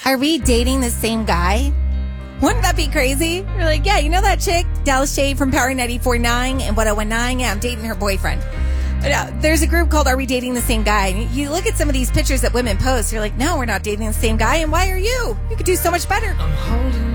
Are we dating the same guy? Wouldn't that be crazy? You're like, yeah, you know that chick, Dallas Shade from Power 94.9 and 101.9? Yeah, I'm dating her boyfriend. There's a group called Are We Dating the Same Guy? And you look at some of these pictures that women post, you're like, no, we're not dating the same guy. And why are you? You could do so much better. I'm holding